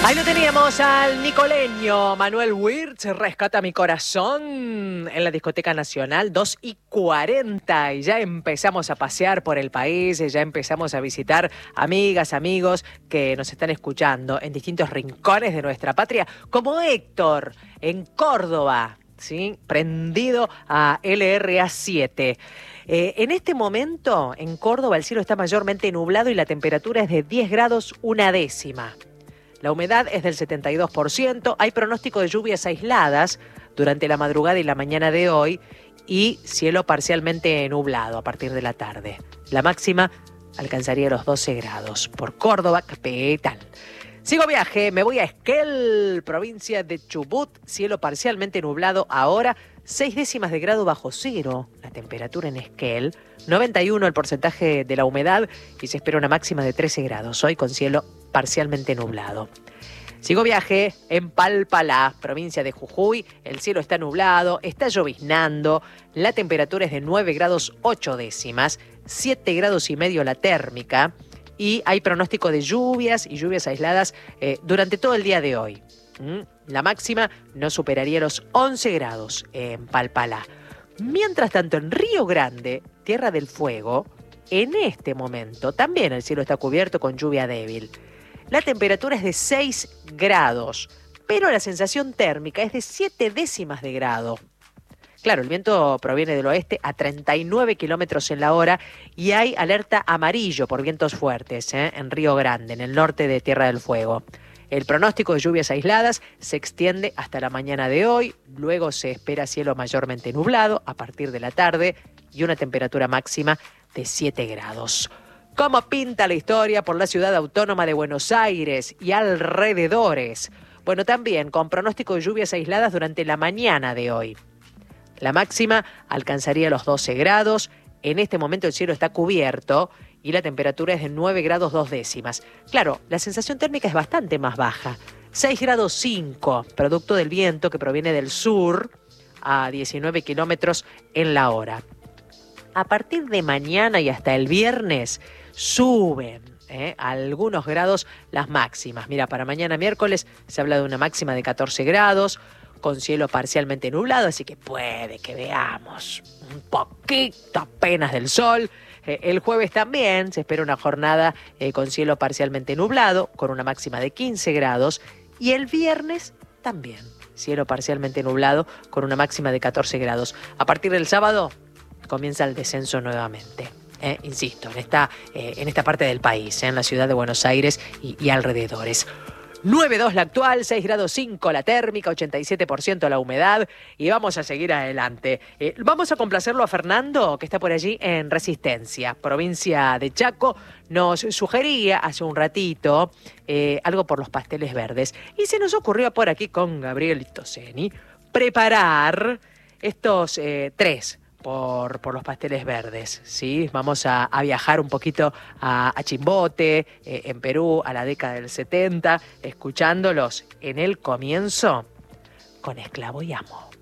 Ahí lo teníamos al nicoleño Manuel Wirtz, Rescata mi corazón, en la Discoteca Nacional, 2:40, y ya empezamos a pasear por el país, ya empezamos a visitar amigas, amigos que nos están escuchando en distintos rincones de nuestra patria, como Héctor, en Córdoba, ¿sí? Prendido a LRA7. En este momento, en Córdoba, el cielo está mayormente nublado y la temperatura es de 10 grados una décima. La humedad es del 72%, hay pronóstico de lluvias aisladas durante la madrugada y la mañana de hoy y cielo parcialmente nublado a partir de la tarde. La máxima alcanzaría los 12 grados por Córdoba capital. Sigo viaje, me voy a Esquel, provincia de Chubut, cielo parcialmente nublado ahora, 6 décimas de grado bajo cero, la temperatura en Esquel, 91 el porcentaje de la humedad y se espera una máxima de 13 grados, hoy con cielo parcialmente nublado. Sigo viaje en Palpalá, provincia de Jujuy, el cielo está nublado, está lloviznando, la temperatura es de 9 grados 8 décimas, 7 grados y medio la térmica, y hay pronóstico de lluvias y lluvias aisladas durante todo el día de hoy. La máxima no superaría los 11 grados en Palpalá. Mientras tanto, en Río Grande, Tierra del Fuego, en este momento también el cielo está cubierto con lluvia débil. La temperatura es de 6 grados, pero la sensación térmica es de 7 décimas de grado. Claro, el viento proviene del oeste a 39 kilómetros en la hora y hay alerta amarillo por vientos fuertes en Río Grande, en el norte de Tierra del Fuego. El pronóstico de lluvias aisladas se extiende hasta la mañana de hoy, luego se espera cielo mayormente nublado a partir de la tarde y una temperatura máxima de 7 grados. ¿Cómo pinta la historia por la ciudad autónoma de Buenos Aires y alrededores? Bueno, también con pronóstico de lluvias aisladas durante la mañana de hoy. La máxima alcanzaría los 12 grados. En este momento el cielo está cubierto y la temperatura es de 9 grados 2 décimas. Claro, la sensación térmica es bastante más baja. 6 grados 5, producto del viento que proviene del sur a 19 kilómetros en la hora. A partir de mañana y hasta el viernes suben a algunos grados las máximas. Mira, para mañana miércoles se habla de una máxima de 14 grados, con cielo parcialmente nublado, así que puede que veamos un poquito apenas del sol. El jueves también se espera una jornada con cielo parcialmente nublado, con una máxima de 15 grados. Y el viernes también, cielo parcialmente nublado, con una máxima de 14 grados. A partir del sábado comienza el descenso nuevamente. Insisto, en esta parte del país, en la ciudad de Buenos Aires y alrededores. 9,2 la actual, 6 grados 5 la térmica, 87% la humedad y vamos a seguir adelante. Vamos a complacerlo a Fernando, que está por allí en Resistencia, provincia de Chaco. Nos sugería hace un ratito algo por los pasteles verdes y se nos ocurrió por aquí con Gabriel Toseni preparar estos tres por los pasteles verdes, ¿sí? Vamos a viajar un poquito a Chimbote, en Perú, a la década del 70, escuchándolos en el comienzo con Esclavo y Amo.